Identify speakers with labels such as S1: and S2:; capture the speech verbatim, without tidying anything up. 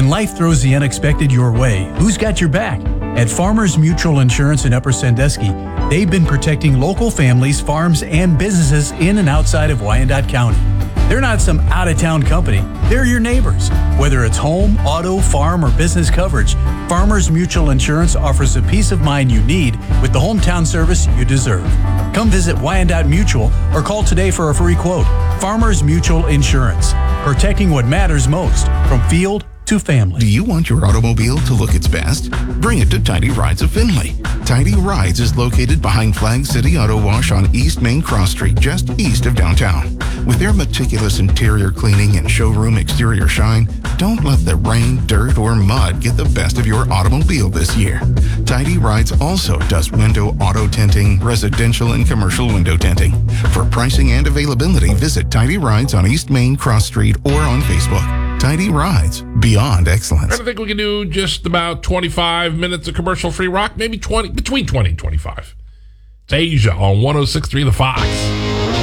S1: When life throws the unexpected your way, who's got your back? At Farmers Mutual Insurance in Upper Sandusky, they've been protecting local families, farms, and businesses in and outside of Wyandotte County. They're not some out-of-town company. They're your neighbors. Whether it's home, auto, farm, or business coverage, Farmers Mutual Insurance offers the peace of mind you need with the hometown service you deserve. Come visit Wyandotte Mutual or call today for a free quote. Farmers Mutual Insurance, protecting what matters most, from field to family.
S2: Do you want your automobile to look its best? Bring it to Tidy Rides of Findlay. Tidy Rides is located behind Flag City Auto Wash on East Main Cross Street, just east of downtown. With their meticulous interior cleaning and showroom exterior shine, don't let the rain, dirt, or mud get the best of your automobile this year. Tidy Rides also does window auto tinting, residential and commercial window tinting. For pricing and availability, visit Tidy Rides on East Main Cross Street or on Facebook. Tidy Rides, beyond excellence.
S3: I think we can do just about twenty-five minutes of commercial-free rock, maybe twenty, between twenty and twenty-five. It's Asia on one oh six point three The Fox.